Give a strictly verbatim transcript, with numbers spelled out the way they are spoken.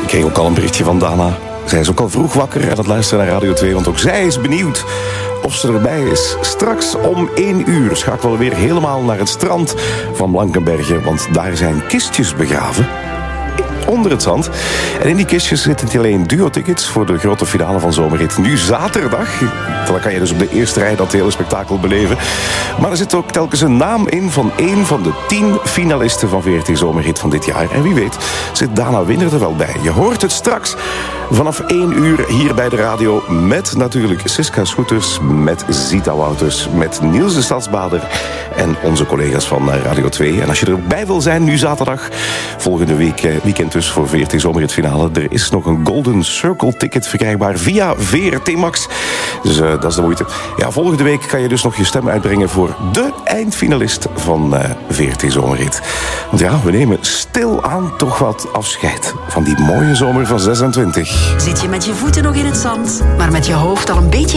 Ik kreeg ook al een berichtje van Dana. Zij is ook al vroeg wakker aan het luisteren naar Radio twee, want ook zij is benieuwd of ze erbij is. Straks om één uur schakelen we weer helemaal naar het strand van Blankenberge, want daar zijn kistjes begraven onder het zand. En in die kistjes zitten niet alleen duo-tickets voor de grote finale van Zomerhit. Nu zaterdag, dan kan je dus op de eerste rij dat hele spektakel beleven. Maar er zit ook telkens een naam in van één van de tien finalisten van V R T Zomerhit van dit jaar. En wie weet zit Dana Winner er wel bij. Je hoort het straks vanaf één uur hier bij de radio met natuurlijk Siska Scooters, met Zita Wouters, met Niels de Stadsbader en onze collega's van Radio twee. En als je erbij wil zijn, nu zaterdag, volgende week, weekend dus voor V R T Zomerhit finale, er is nog een Golden Circle ticket verkrijgbaar via V R T Max. Dus uh, dat is de moeite. Ja, volgende week kan je dus nog je stem uitbrengen voor de eindfinalist van uh, V R T Zomerhit. Want ja, we nemen stilaan toch wat afscheid van die mooie zomer van zesentwintig. Zit je met je voeten nog in het zand, maar met je hoofd al een beetje